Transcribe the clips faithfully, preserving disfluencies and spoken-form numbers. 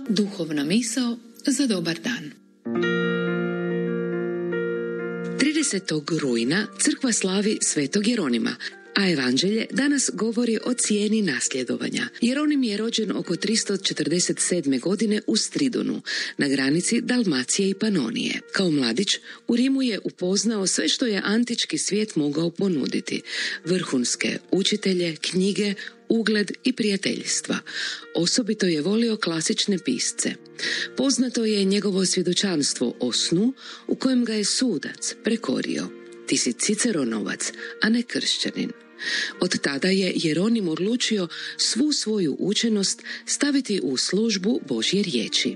Duhovna misao za dobar dan. tridesetog rujna crkva slavi svetog Jeronima, a evanđelje danas govori o cijeni nasljedovanja. Jeronim je rođen oko tristo četrdeset sedme. godine u Stridonu, na granici Dalmacije i Panonije. Kao mladić u Rimu je upoznao sve što je antički svijet mogao ponuditi: vrhunske učitelje, knjige, ugled i prijateljstva. Osobito je volio klasične pisce. Poznato je njegovo svjedočanstvo o snu u kojem ga je sudac prekorio: ti si Ciceronovac, a ne kršćanin. Od tada je Jeronim odlučio svu svoju učenost staviti u službu Božje riječi.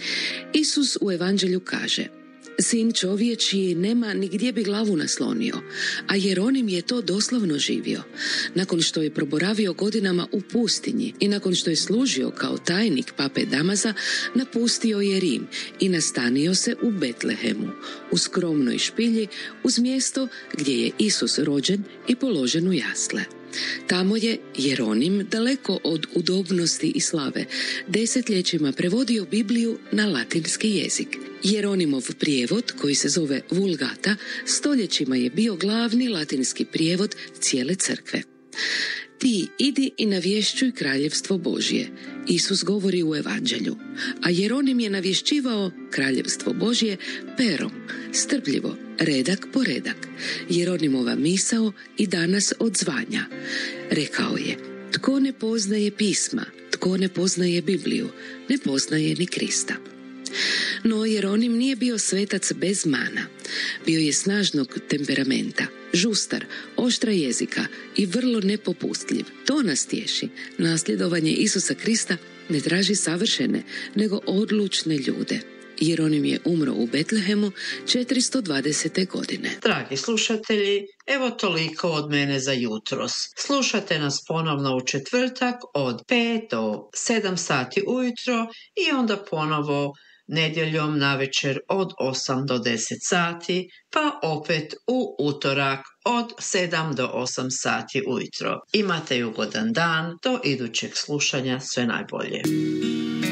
Isus u evanđelju kaže: sin čovječiji nema ni gdje bi glavu naslonio, a Jeronim je to doslovno živio. Nakon što je proboravio godinama u pustinji i nakon što je služio kao tajnik pape Damaza, napustio je Rim i nastanio se u Betlehemu, u skromnoj špilji uz mjesto gdje je Isus rođen i položen u jasle. Tamo je Jeronim, daleko od udobnosti i slave, desetljećima prevodio Bibliju na latinski jezik. Jeronimov prijevod, koji se zove Vulgata, stoljećima je bio glavni latinski prijevod cijele crkve. Ti idi i navješćuj kraljevstvo Božje, Isus govori u evanđelju, a Jeronim je navješćivao kraljevstvo Božje perom, strpljivo, redak po redak. Jeronimova misao i danas odzvanja. Rekao je: tko ne poznaje pisma, tko ne poznaje Bibliju, ne poznaje ni Krista. No Jeronim nije bio svetac bez mana. Bio je snažnog temperamenta, žustar, oštra jezika i vrlo nepopustljiv. To nas tješi. Nasljedovanje Isusa Krista ne traži savršene, nego odlučne ljude. Jeronim je umro u Betlehemu četiristo dvadesete. godine. Dragi slušatelji, evo toliko od mene za jutros. Slušate nas ponovno u četvrtak od pet do sedam sati ujutro i onda ponovo nedjeljom navečer od osam do deset sati, pa opet u utorak od sedam do osam sati ujutro. Imate ugodan dan, do idućeg slušanja, sve najbolje.